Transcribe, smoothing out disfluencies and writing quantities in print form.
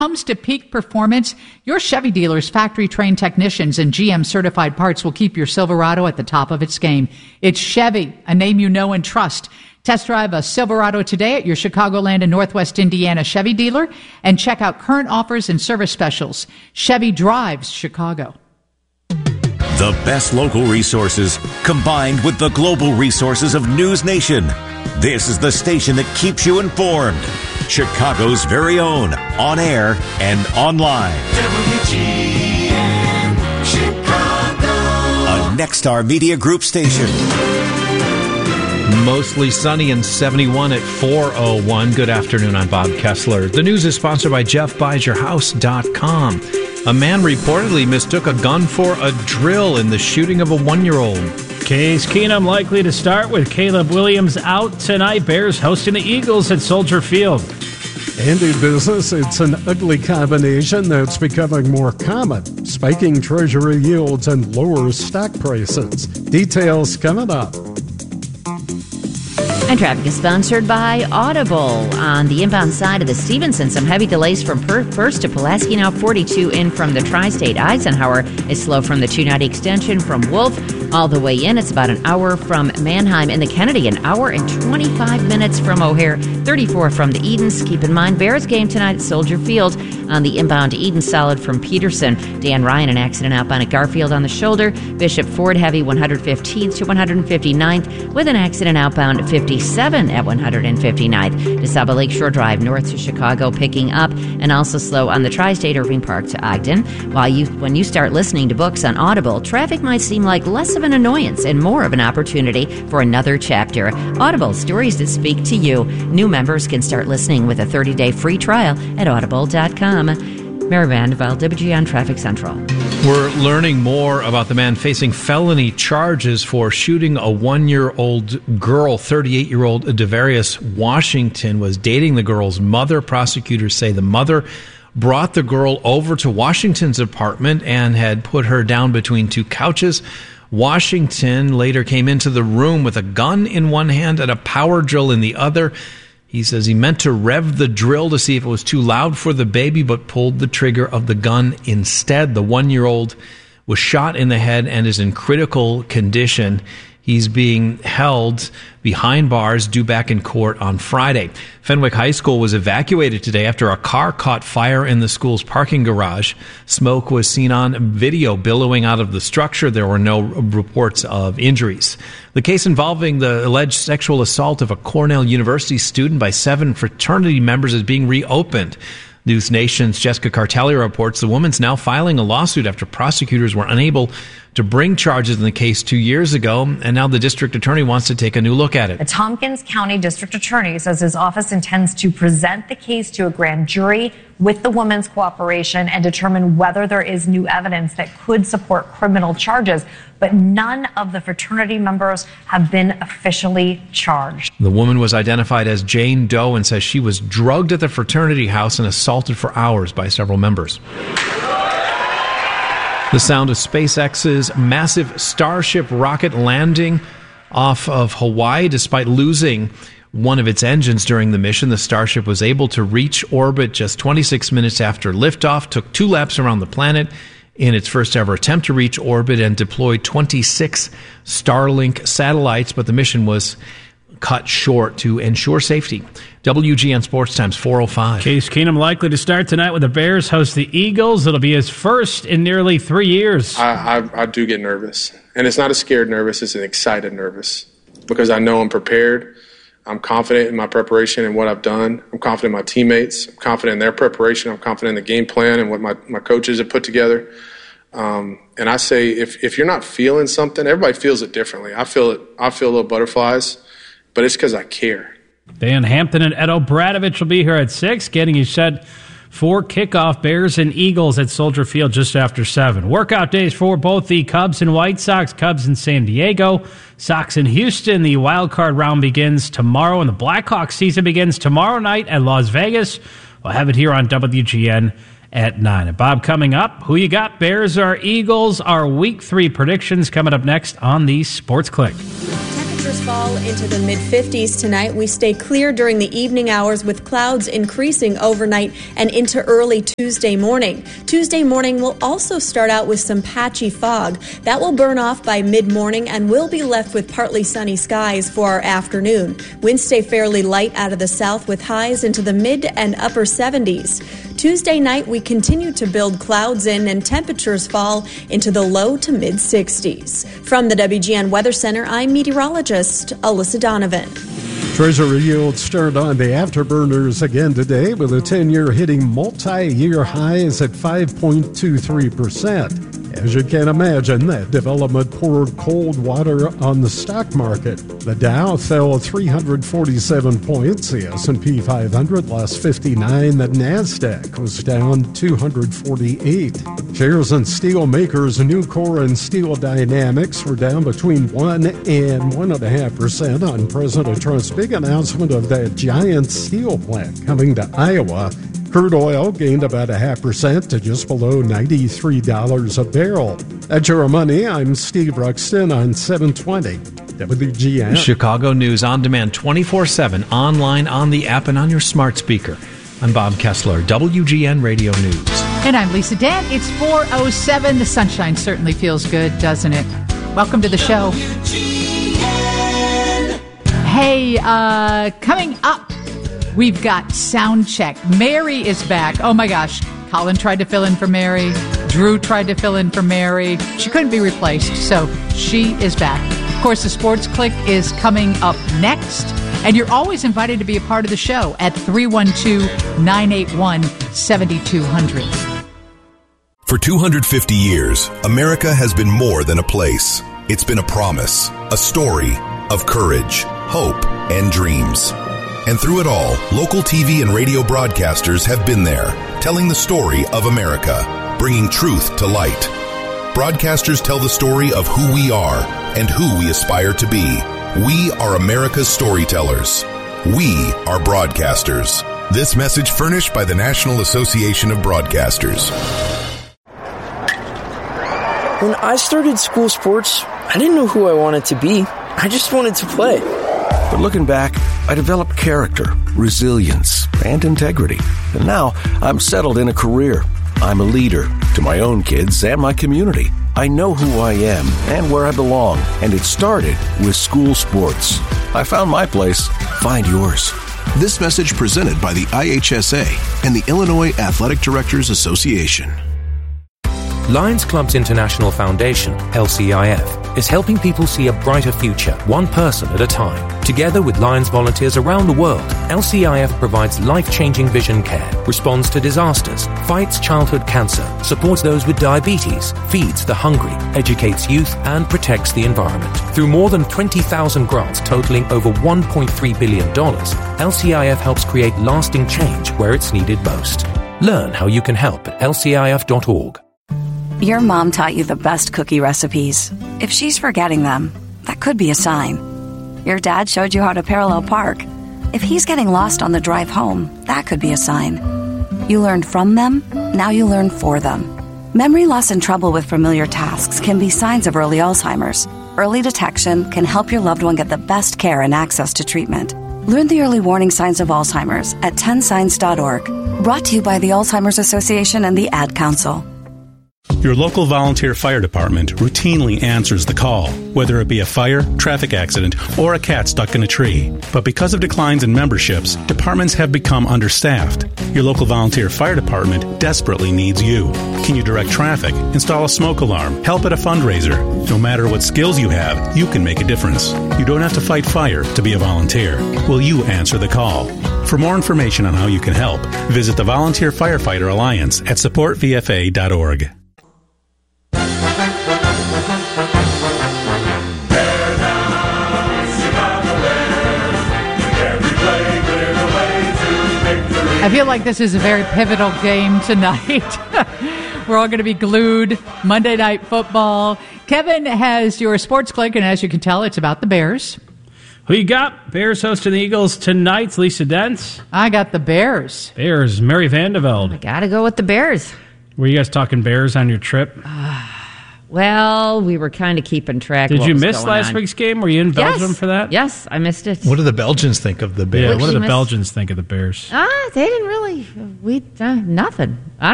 comes to peak performance, your Chevy dealer's factory-trained technicians and GM-certified parts will keep your Silverado at the top of its game. It's Chevy, a name you know and trust. Test drive a Silverado today at your Chicagoland and Northwest Indiana Chevy dealer and check out current offers and service specials. Chevy drives Chicago. The best local resources combined with the global resources of News Nation. This is the station that keeps you informed. Chicago's very own, on air and online. WGN Chicago. A Nexstar Media Group station. Mostly sunny and 71 at 4:01. Good afternoon, I'm Bob Kessler. The news is sponsored by JeffBuysYourHouse.com. A man reportedly mistook a gun for a drill in the shooting of a 1-year-old. Case Keenum likely to start with Caleb Williams out tonight. Bears hosting the Eagles at Soldier Field. And in business, it's an ugly combination that's becoming more common. Spiking Treasury yields and lower stock prices. Details coming up. And traffic is sponsored by Audible. On the inbound side of the Stevenson, some heavy delays from First to Pulaski, now 42 in from the Tri-State. Eisenhower is slow from the 290 extension from Wolf all the way in. It's about an hour from Manheim. And the Kennedy, an hour and 25 minutes from O'Hare, 34 from the Edens. Keep in mind, Bears game tonight at Soldier Field. On the inbound to Eden, solid from Peterson. Dan Ryan, an accident outbound at Garfield on the shoulder. Bishop Ford, heavy 115th to 159th with an accident outbound 57 at 159th. DeSaba Lakeshore Drive north to Chicago picking up, and also slow on the Tri-State Irving Park to Ogden. When you start listening to books on Audible, traffic might seem like less of an annoyance and more of an opportunity for another chapter. Audible, stories that speak to you. New members can start listening with a 30-day free trial at audible.com. Mary Vandervelde, WGN Traffic Central. We're learning more about the man facing felony charges for shooting a 1-year-old girl. 38-year-old Devarius Washington was dating the girl's mother. Prosecutors say the mother brought the girl over to Washington's apartment and had put her down between two couches. Washington later came into the room with a gun in one hand and a power drill in the other. He says he meant to rev the drill to see if it was too loud for the baby, but pulled the trigger of the gun instead. The 1-year-old was shot in the head and is in critical condition. He's being held behind bars, due back in court on Friday. Fenwick High School was evacuated today after a car caught fire in the school's parking garage. Smoke was seen on video billowing out of the structure. There were no reports of injuries. The case involving the alleged sexual assault of a Cornell University student by 7 fraternity members is being reopened. News Nation's Jessica Cartelli reports the woman's now filing a lawsuit after prosecutors were unable to bring charges in the case 2 years ago, and now the district attorney wants to take a new look at it. The Tompkins County District Attorney says his office intends to present the case to a grand jury with the woman's cooperation and determine whether there is new evidence that could support criminal charges. But none of the fraternity members have been officially charged. The woman was identified as Jane Doe and says she was drugged at the fraternity house and assaulted for hours by several members. The sound of SpaceX's massive Starship rocket landing off of Hawaii. Despite losing one of its engines during the mission, the Starship was able to reach orbit just 26 minutes after liftoff, took 2 laps around the planet in its first ever attempt to reach orbit, and deployed 26 Starlink satellites, but the mission was cut short to ensure safety. WGN Sports Times 4:05. Case Keenum likely to start tonight with the Bears host the Eagles. It'll be his first in nearly 3 years. I do get nervous. And it's not a scared nervous, it's an excited nervous. Because I know I'm prepared. I'm confident in my preparation and what I've done. I'm confident in my teammates. I'm confident in their preparation. I'm confident in the game plan and what my coaches have put together. And I say if you're not feeling something, everybody feels it differently. I feel little butterflies, but it's because I care. Dan Hampton and Ed O'Bradovich will be here at 6, getting you set for kickoff. Bears and Eagles at Soldier Field just after 7. Workout days for both the Cubs and White Sox. Cubs in San Diego, Sox in Houston. The wild card round begins tomorrow, and the Blackhawks season begins tomorrow night at Las Vegas. We'll have it here on WGN at 9. And Bob, coming up, who you got? Bears or Eagles? Our Week 3 predictions coming up next on the Sports Click. Temperatures fall into the mid-50s tonight. We stay clear during the evening hours with clouds increasing overnight and into early Tuesday morning. Tuesday morning will also start out with some patchy fog. That will burn off by mid-morning and we'll be left with partly sunny skies for our afternoon. Winds stay fairly light out of the south with highs into the mid and upper 70s. Tuesday night, we continue to build clouds in and temperatures fall into the low to mid-60s. From the WGN Weather Center, I'm meteorologist Alyssa Donovan. Treasury yields turned on the afterburners again today with a 10-year hitting multi-year highs at 5.23%. As you can imagine, that development poured cold water on the stock market. The Dow fell 347 points. The S&P 500 lost 59. The NASDAQ was down 248. Shares in steel makers Nucor and Steel Dynamics were down between 1 and 1.5% on President Trump's big announcement of that giant steel plant coming to Iowa. Crude oil gained about 0.5% to just below $93 a barrel. At your money, I'm Steve Ruxton on 720 WGN. Chicago News on demand 24/7, online, on the app, and on your smart speaker. I'm Bob Kessler, WGN Radio News. And I'm Lisa Dent. It's 4:07. The sunshine certainly feels good, doesn't it? Welcome to the show. Hey, coming up, we've got sound check. Mary is back. Oh my gosh. Colin tried to fill in for Mary. Drew tried to fill in for Mary. She couldn't be replaced, so she is back. Of course, the Sports Click is coming up next. And you're always invited to be a part of the show at 312-981-7200. For 250 years, America has been more than a place. It's been a promise, a story of courage, hope, and dreams. And through it all, local TV and radio broadcasters have been there, telling the story of America, bringing truth to light. Broadcasters tell the story of who we are and who we aspire to be. We are America's storytellers. We are broadcasters. This message furnished by the National Association of Broadcasters. When I started school sports, I didn't know who I wanted to be. I just wanted to play. But looking back, I developed character, resilience, and integrity. And now I'm settled in a career. I'm a leader to my own kids and my community. I know who I am and where I belong, and it started with school sports. I found my place. Find yours. This message presented by the IHSA and the Illinois Athletic Directors Association. Lions Clubs International Foundation, LCIF, is helping people see a brighter future, one person at a time. Together with Lions volunteers around the world, LCIF provides life-changing vision care, responds to disasters, fights childhood cancer, supports those with diabetes, feeds the hungry, educates youth, and protects the environment. Through more than 20,000 grants totaling over $1.3 billion, LCIF helps create lasting change where it's needed most. Learn how you can help at lcif.org. Your mom taught you the best cookie recipes. If she's forgetting them, that could be a sign. Your dad showed you how to parallel park. If he's getting lost on the drive home, that could be a sign. You learned from them, now you learn for them. Memory loss and trouble with familiar tasks can be signs of early Alzheimer's. Early detection can help your loved one get the best care and access to treatment. Learn the early warning signs of Alzheimer's at 10signs.org. Brought to you by the Alzheimer's Association and the Ad Council. Your local volunteer fire department routinely answers the call, whether it be a fire, traffic accident, or a cat stuck in a tree. But because of declines in memberships, departments have become understaffed. Your local volunteer fire department desperately needs you. Can you direct traffic, install a smoke alarm, help at a fundraiser? No matter what skills you have, you can make a difference. You don't have to fight fire to be a volunteer. Will you answer the call? For more information on how you can help, visit the Volunteer Firefighter Alliance at supportvfa.org. I feel like this is a very pivotal game tonight. We're all going to be glued. Monday Night Football. Kevin has your Sports Click, and as you can tell, it's about the Bears. Who you got? Bears hosting the Eagles tonight. Lisa Dent. I got the Bears. Mary Vandeveld. I got to go with the Bears. Were you guys talking Bears on your trip? Well, we were kind of keeping track. Did of what you was going last on. week's game? Were you in Belgium for that? Yes, I missed it. What do the Belgians think of the Bears? Yeah, what do the Belgians think of the Bears? They didn't really. Nothing.